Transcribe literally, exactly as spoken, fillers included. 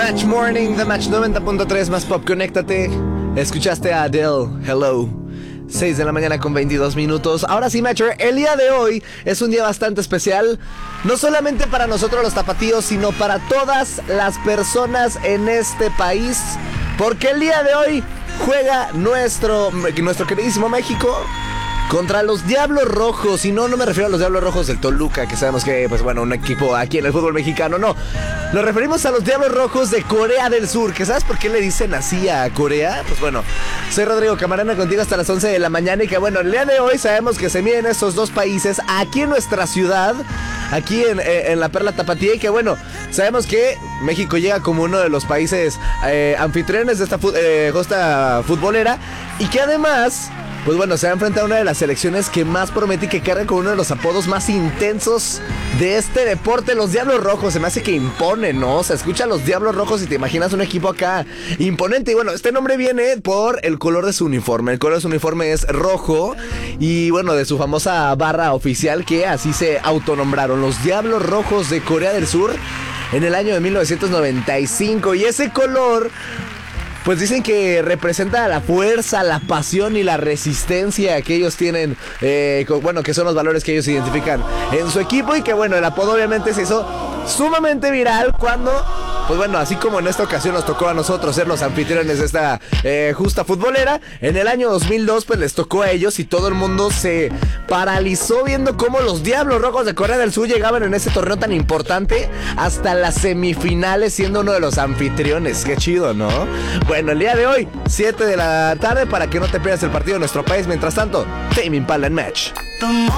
Match Morning, The Match noventa punto tres más pop, conéctate. Escuchaste a Adele, Hello. seis de la mañana con veintidós minutos. Ahora sí, Matcher, el día de hoy es un día bastante especial. No solamente para nosotros los tapatíos, sino para todas las personas en este país. Porque el día de hoy juega nuestro, nuestro queridísimo México contra los Diablos Rojos. Y no, no me refiero a los Diablos Rojos del Toluca, que sabemos que, pues bueno, un equipo aquí en el fútbol mexicano, no. Nos referimos a los Diablos Rojos de Corea del Sur. ¿Que sabes por qué le dicen así a Corea? Pues bueno, soy Rodrigo Camarena contigo hasta las once de la mañana. Y que bueno, el día de hoy sabemos que se miden estos dos países aquí en nuestra ciudad, aquí en, en la Perla Tapatía. Y que bueno, sabemos que México llega como uno de los países eh, anfitriones de esta eh, costa futbolera. Y que además, pues bueno, se va a enfrentar a una de las selecciones que más promete y que carga con uno de los apodos más intensos de este deporte, los Diablos Rojos. Se me hace que imponen, ¿no? O sea, escucha a los Diablos Rojos y te imaginas un equipo acá imponente. Y bueno, este nombre viene por el color de su uniforme. El color de su uniforme es rojo. Y bueno, de su famosa barra oficial, que así se autonombraron, los Diablos Rojos de Corea del Sur, en el año de mil novecientos noventa y cinco. Y ese color, pues dicen que representa la fuerza, la pasión y la resistencia que ellos tienen, eh, con, bueno, que son los valores que ellos identifican en su equipo. Y que bueno, el apodo obviamente se hizo sumamente viral cuando, pues bueno, así como en esta ocasión nos tocó a nosotros ser los anfitriones de esta eh, justa futbolera, en el año dos mil dos pues les tocó a ellos y todo el mundo se paralizó viendo cómo los Diablos Rojos de Corea del Sur llegaban en ese torneo tan importante hasta las semifinales, siendo uno de los anfitriones. Qué chido, ¿no? Bueno, el día de hoy, siete de la tarde, para que no te pierdas el partido de nuestro país. Mientras tanto, Tame Impala en Match.